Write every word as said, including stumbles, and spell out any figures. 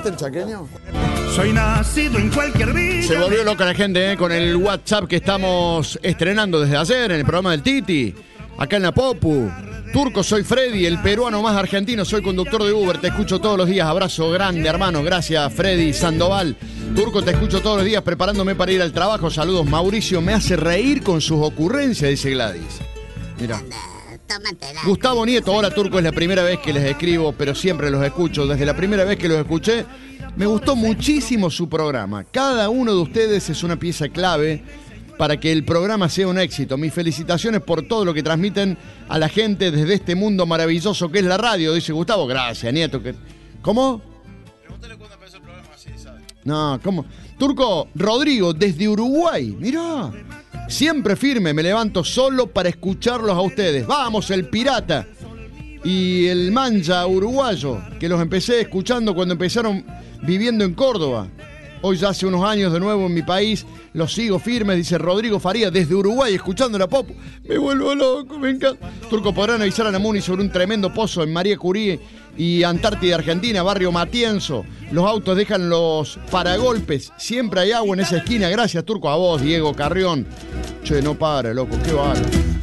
el chaqueño? Soy nacido en cualquier villa. Se volvió loca la gente, ¿eh? Con el WhatsApp que estamos estrenando desde ayer en el programa del Titi. Acá en la Popu. Turco, soy Freddy, el peruano más argentino. Soy conductor de Uber, te escucho todos los días. Abrazo grande, hermano. Gracias, Freddy Sandoval. Turco, te escucho todos los días preparándome para ir al trabajo. Saludos, Mauricio. Me hace reír con sus ocurrencias, dice Gladys. Mira. Gustavo Nieto, hola Turco, es la primera vez que les escribo, pero siempre los escucho. Desde la primera vez que los escuché, me gustó muchísimo su programa. Cada uno de ustedes es una pieza clave para que el programa sea un éxito. Mis felicitaciones por todo lo que transmiten a la gente desde este mundo maravilloso que es la radio, dice Gustavo. Gracias, Nieto. ¿Cómo? Pregúntale cuándo empezó el programa, así, ¿sabes? No, ¿cómo? Turco, Rodrigo, desde Uruguay, mirá. Siempre firme, me levanto solo para escucharlos a ustedes. Vamos, el pirata. Y el mancha uruguayo, que los empecé escuchando cuando empezaron viviendo en Córdoba. Hoy ya hace unos años de nuevo en mi país, los sigo firmes, dice Rodrigo Faría, desde Uruguay, escuchando la Popu. Me vuelvo loco, me encanta. Turco, podrán avisar a Namuni sobre un tremendo pozo en María Curie y Antártida, Argentina, barrio Matienzo. Los autos dejan los paragolpes, siempre hay agua en esa esquina. Gracias, Turco, a vos, Diego Carrión. Che, no para, loco, qué bárbaro.